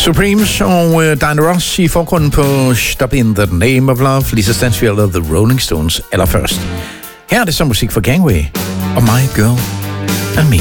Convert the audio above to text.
Supremes og Diana Ross i forgrunden på Stop in the Name of Love. Lisa Stansfield og The Rolling Stones allerførst. Her er det så musik for Gangway og My Girl and Me.